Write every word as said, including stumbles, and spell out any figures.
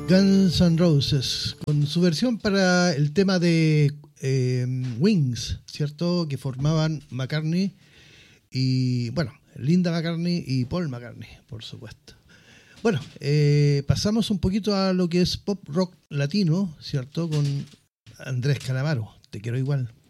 Guns N' Roses, con su versión para el tema de eh, Wings, ¿cierto? Que formaban McCartney y, bueno, Linda McCartney y Paul McCartney, por supuesto. Bueno, eh, pasamos un poquito a lo que es pop rock latino, ¿cierto? Con Andrés Calamaro, Te quiero igual.